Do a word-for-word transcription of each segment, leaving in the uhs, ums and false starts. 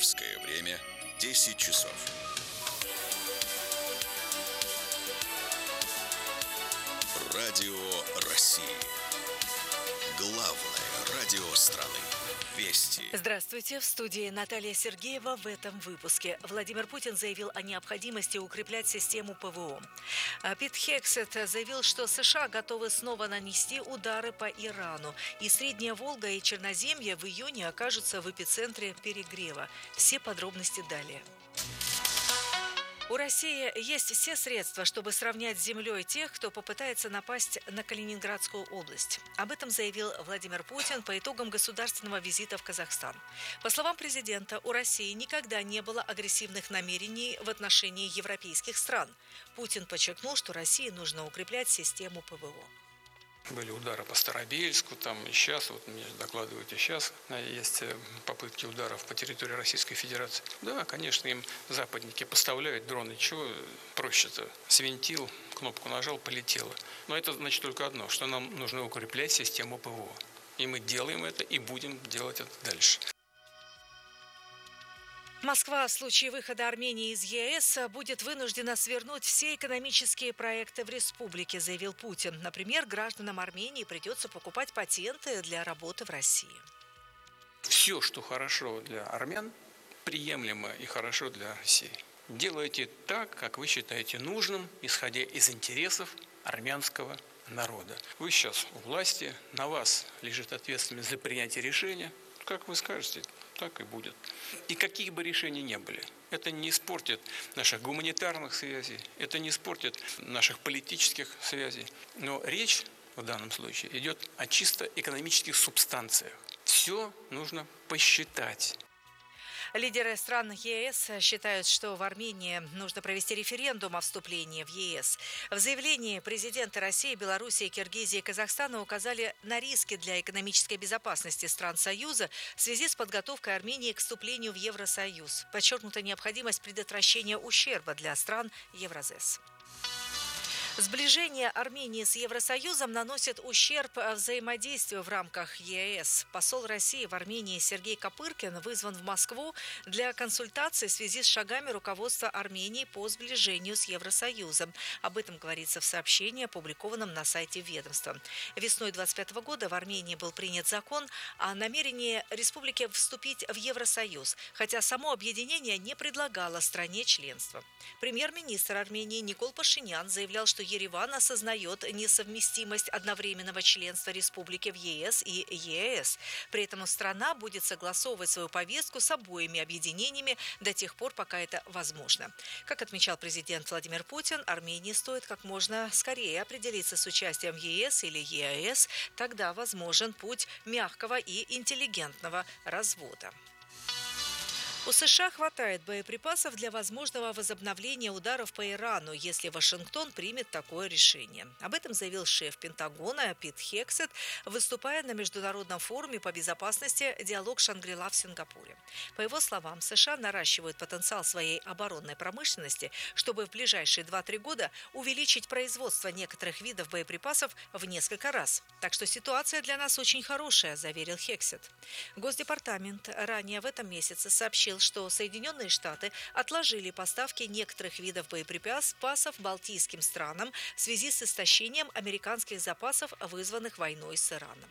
Московское время десять часов. Радио России. Главное радио страны. Вести. Здравствуйте. В студии Наталья Сергеева. В этом выпуске Владимир Путин заявил о необходимости укреплять систему ПВО. Пит Хексет заявил, что США готовы снова нанести удары по Ирану. И Средняя Волга и Черноземье в июне окажутся в эпицентре перегрева. Все подробности далее. У России есть все средства, чтобы сравнять с землей тех, кто попытается напасть на Калининградскую область. Об этом заявил Владимир Путин по итогам государственного визита в Казахстан. По словам президента, у России никогда не было агрессивных намерений в отношении европейских стран. Путин подчеркнул, что России нужно укреплять систему ПВО. Были удары по Старобельску, там и сейчас, вот мне докладывают и сейчас, есть попытки ударов по территории Российской Федерации. Да, конечно, им западники поставляют дроны. Чего проще-то? Свинтил, кнопку нажал, полетело. Но это значит только одно, что нам нужно укреплять систему ПВО. И мы делаем это и будем делать это дальше. Москва в случае выхода Армении из ЕС будет вынуждена свернуть все экономические проекты в республике, заявил Путин. Например, гражданам Армении придется покупать патенты для работы в России. Все, что хорошо для армян, приемлемо и хорошо для России. Делайте так, как вы считаете нужным, исходя из интересов армянского народа. Вы сейчас у власти, на вас лежит ответственность за принятие решения. Как вы скажете, так и будет. И какие бы решения ни были, это не испортит наших гуманитарных связей, это не испортит наших политических связей. Но речь в данном случае идет о чисто экономических субстанциях. Все нужно посчитать. Лидеры стран ЕС считают, что в Армении нужно провести референдум о вступлении в ЕС. В заявлении президенты России, Белоруссии, Киргизии и Казахстана указали на риски для экономической безопасности стран Союза в связи с подготовкой Армении к вступлению в Евросоюз. Подчеркнута необходимость предотвращения ущерба для стран Евразес. Сближение Армении с Евросоюзом наносит ущерб взаимодействию в рамках ЕС. Посол России в Армении Сергей Копыркин вызван в Москву для консультаций в связи с шагами руководства Армении по сближению с Евросоюзом. Об этом говорится в сообщении, опубликованном на сайте ведомства. Весной двадцать пятого года в Армении был принят закон о намерении республики вступить в Евросоюз, хотя само объединение не предлагало стране членства. Премьер-министр Армении Никол Пашинян заявлял, что Ереван осознает несовместимость одновременного членства республики в ЕС и ЕС. При этом страна будет согласовывать свою повестку с обоими объединениями до тех пор, пока это возможно. Как отмечал президент Владимир Путин, Армении стоит как можно скорее определиться с участием в ЕС или ЕАЭС, тогда возможен путь мягкого и интеллигентного развода. У США хватает боеприпасов для возможного возобновления ударов по Ирану, если Вашингтон примет такое решение. Об этом заявил шеф Пентагона Пит Хексет, выступая на Международном форуме по безопасности «Диалог Шангри-Ла» в Сингапуре. По его словам, США наращивают потенциал своей оборонной промышленности, чтобы в ближайшие два-три года увеличить производство некоторых видов боеприпасов в несколько раз. Так что ситуация для нас очень хорошая, заверил Хексет. Госдепартамент ранее в этом месяце сообщил, что Соединенные Штаты отложили поставки некоторых видов боеприпасов балтийским странам в связи с истощением американских запасов, вызванных войной с Ираном.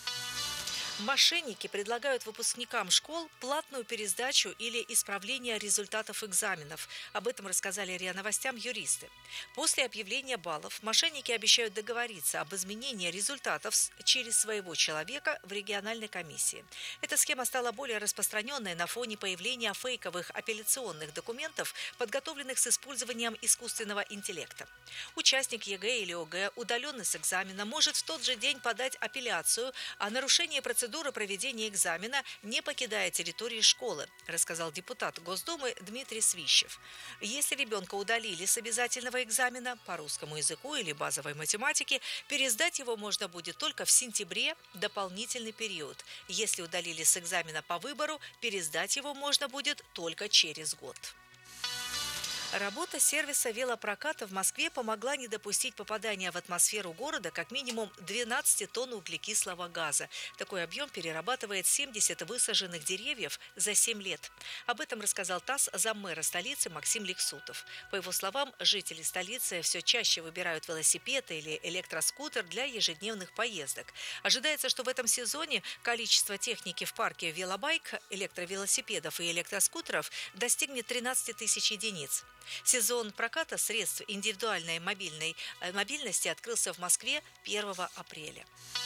Мошенники предлагают выпускникам школ платную пересдачу или исправление результатов экзаменов. Об этом рассказали РИА Новостям юристы. После объявления баллов мошенники обещают договориться об изменении результатов через своего человека в региональной комиссии. Эта схема стала более распространенной на фоне появления фейковых апелляционных документов, подготовленных с использованием искусственного интеллекта. Участник ЕГЭ или ОГЭ, удаленный с экзамена, может в тот же день подать апелляцию о нарушении процедуры проведения экзамена, не покидая территории школы, рассказал депутат Госдумы Дмитрий Свищев. Если ребенка удалили с обязательного экзамена по русскому языку или базовой математике, пересдать его можно будет только в сентябре, дополнительный период. Если удалили с экзамена по выбору, пересдать его можно будет только через год. Работа сервиса велопроката в Москве помогла не допустить попадания в атмосферу города как минимум двенадцать тонн углекислого газа. Такой объем перерабатывает семьдесят высаженных деревьев за семь лет. Об этом рассказал ТАСС заммэра столицы Максим Лексутов. По его словам, жители столицы все чаще выбирают велосипед или электроскутер для ежедневных поездок. Ожидается, что в этом сезоне количество техники в парке велобайк, электровелосипедов и электроскутеров достигнет тринадцать тысяч единиц. Сезон проката средств индивидуальной мобильной мобильности открылся в Москве первого апреля.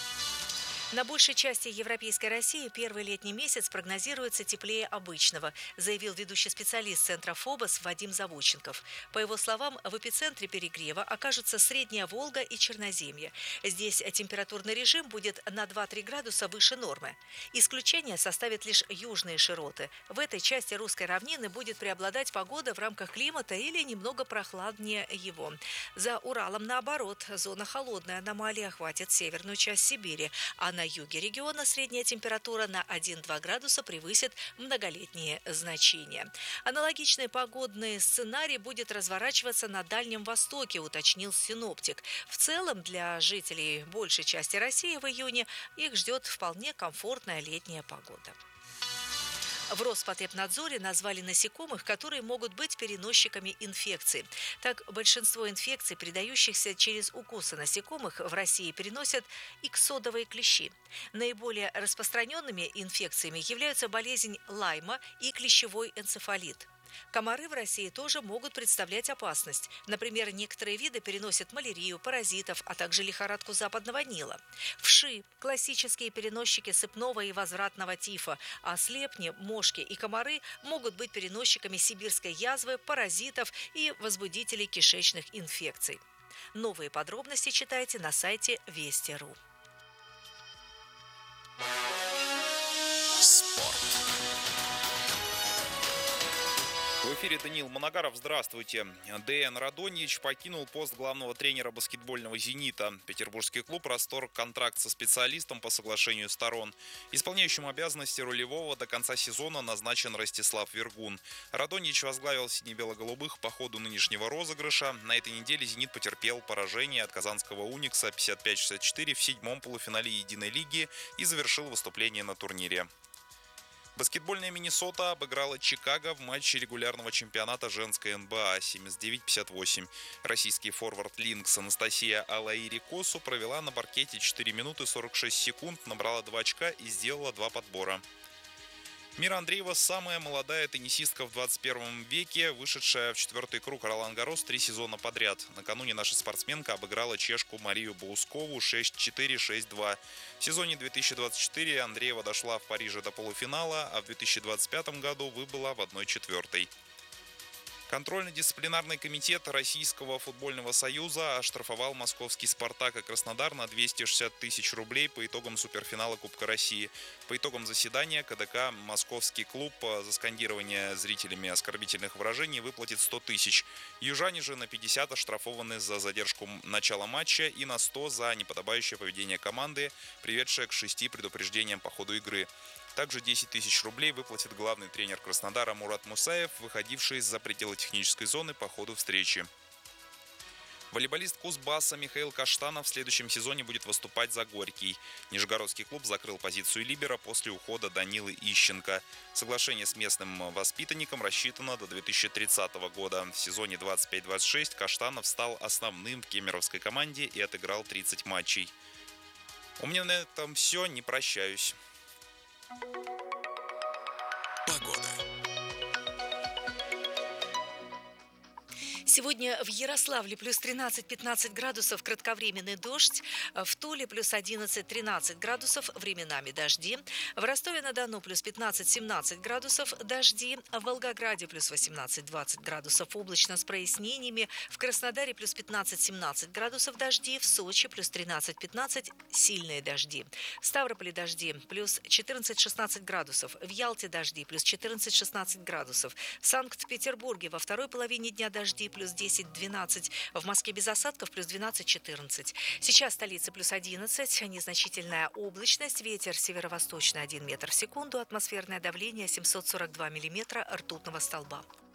На большей части Европейской России первый летний месяц прогнозируется теплее обычного, заявил ведущий специалист Центра ФОБОС Вадим Заводченков. По его словам, в эпицентре перегрева окажутся Средняя Волга и Черноземье. Здесь температурный режим будет на два-три градуса выше нормы. Исключение составят лишь южные широты. В этой части русской равнины будет преобладать погода в рамках климата или немного прохладнее его. За Уралом, наоборот, зона холодной аномалии охватит северную часть Сибири, а на На юге региона средняя температура на один-два градуса превысит многолетние значения. Аналогичный погодный сценарий будет разворачиваться на Дальнем Востоке, уточнил синоптик. В целом для жителей большей части России в июне их ждет вполне комфортная летняя погода. В Роспотребнадзоре назвали насекомых, которые могут быть переносчиками инфекций. Так, большинство инфекций, передающихся через укусы насекомых, в России переносят иксодовые клещи. Наиболее распространенными инфекциями являются болезнь Лайма и клещевой энцефалит. Комары в России тоже могут представлять опасность. Например, некоторые виды переносят малярию, паразитов, а также лихорадку западного Нила. Вши – классические переносчики сыпного и возвратного тифа, а слепни, мошки и комары могут быть переносчиками сибирской язвы, паразитов и возбудителей кишечных инфекций. Новые подробности читайте на сайте Вести точка ру. Спорт. В эфире Даниил Моногаров. Здравствуйте. Деян Радоньич покинул пост главного тренера баскетбольного «Зенита». Петербургский клуб расторг контракт со специалистом по соглашению сторон. Исполняющим обязанности рулевого до конца сезона назначен Ростислав Вергун. Радоньич возглавил сине-бело-голубых по ходу нынешнего розыгрыша. На этой неделе «Зенит» потерпел поражение от казанского «Уникса» пятьдесят пять шестьдесят четыре в седьмом полуфинале единой лиги и завершил выступление на турнире. Баскетбольная Миннесота обыграла Чикаго в матче регулярного чемпионата женской эн бэ а семьдесят девять пятьдесят восемь. Российский форвард «Линкс» Анастасия Алаири-Косу провела на паркете четыре минуты сорок шесть секунд, набрала два очка и сделала два подбора. Мира Андреева – самая молодая теннисистка в двадцать первом веке, вышедшая в четвертый круг Ролан-Гаррос три сезона подряд. Накануне наша спортсменка обыграла чешку Марию Боускову шесть четыре - шесть два. В сезоне две тысячи двадцать четыре Андреева дошла в Париже до полуфинала, а в две тысячи двадцать пятом году выбыла в одной четвертой. Контрольно-дисциплинарный комитет Российского футбольного союза оштрафовал московский «Спартак» и «Краснодар» на двести шестьдесят тысяч рублей по итогам суперфинала Кубка России. По итогам заседания ка дэ ка московский клуб за скандирование зрителями оскорбительных выражений выплатит сто тысяч. Южане же на пятьдесят оштрафованы за задержку начала матча и на сто за неподобающее поведение команды, приведшее к шести предупреждениям по ходу игры. Также десять тысяч рублей выплатит главный тренер Краснодара Мурат Мусаев, выходивший за пределы технической зоны по ходу встречи. Волейболист Кузбасса Михаил Каштанов в следующем сезоне будет выступать за Горький. Нижегородский клуб закрыл позицию либера после ухода Данилы Ищенко. Соглашение с местным воспитанником рассчитано до две тысячи тридцатого года. В сезоне двадцать пять двадцать шесть Каштанов стал основным в кемеровской команде и отыграл тридцать матчей. У меня на этом все, не прощаюсь. Погода. Сегодня в Ярославле плюс тринадцать-пятнадцать градусов, кратковременный дождь. В Туле плюс одиннадцать-тринадцать градусов, временами дожди. В Ростове-на-Дону плюс пятнадцать-семнадцать градусов, дожди. В Волгограде плюс восемнадцать-двадцать градусов, облачно с прояснениями. В Краснодаре плюс пятнадцать-семнадцать градусов, дожди. В Сочи плюс тринадцать-пятнадцать, сильные дожди. В Ставрополе дожди плюс четырнадцать-шестнадцать градусов. В Ялте дожди плюс четырнадцать-шестнадцать градусов. В Санкт-Петербурге во второй половине дня дожди плюс десять-двенадцать, в Москве без осадков плюс двенадцать-четырнадцать. Сейчас столица плюс одиннадцать, незначительная облачность, ветер северо-восточный один метр в секунду, атмосферное давление семьсот сорок два миллиметра ртутного столба.